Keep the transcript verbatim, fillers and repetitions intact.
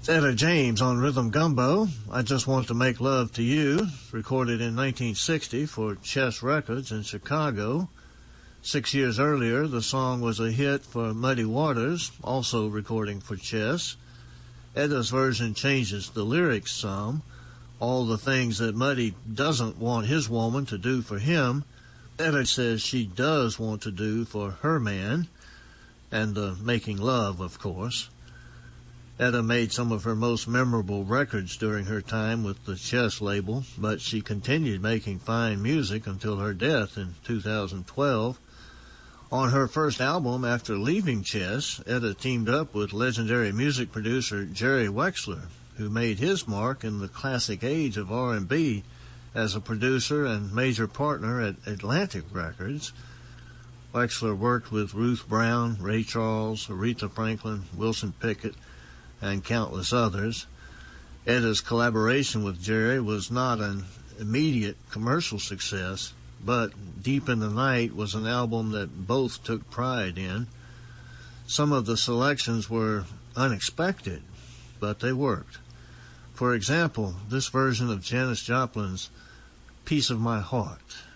Etta James on Rhythm Gumbo, I Just Want to Make Love to You, recorded in nineteen sixty for Chess Records in Chicago. Six years earlier, the song was a hit for Muddy Waters, also recording for Chess. Etta's version changes the lyrics some. All the things that Muddy doesn't want his woman to do for him, Etta says she does want to do for her man, and uh, making love, of course. Etta made some of her most memorable records during her time with the Chess label, but she continued making fine music until her death in two thousand twelve. On her first album after leaving Chess, Etta teamed up with legendary music producer Jerry Wexler, who made his mark in the classic age of R and B as a producer and major partner at Atlantic Records. Wexler worked with Ruth Brown, Ray Charles, Aretha Franklin, Wilson Pickett, and countless others. Etta's collaboration with Jerry was not an immediate commercial success, but Deep in the Night was an album that both took pride in. Some of the selections were unexpected, but they worked. For example, this version of Janis Joplin's Piece of My Heart.